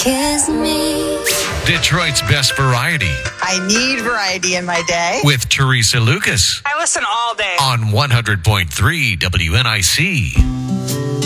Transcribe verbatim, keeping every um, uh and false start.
Kiss me. Detroit's best variety I need variety in my day. with Teresa Lucas I listen all day. on one hundred point three W N I C.